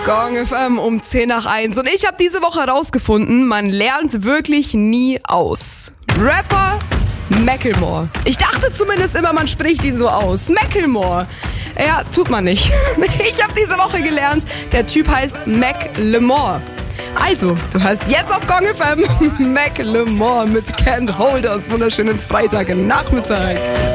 Gong FM um 10 nach 1. Und ich habe diese Woche herausgefunden, man lernt wirklich nie aus. Rapper Macklemore. Ich dachte zumindest immer, man spricht ihn so aus. Macklemore. Ja, tut man nicht. Ich habe diese Woche gelernt, der Typ heißt Macklemore. Also, du hörst jetzt auf Gong FM Macklemore mit Can't Hold Us. Wunderschönen Freitagnachmittag.